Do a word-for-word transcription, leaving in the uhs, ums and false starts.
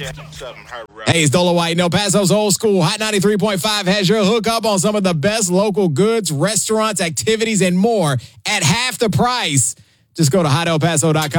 Hey, it's Dola White. El Paso's Old School. Hot ninety-three point five has your hookup on some of the best local goods, restaurants, activities, and more at half the price. Just go to hot el paso dot com.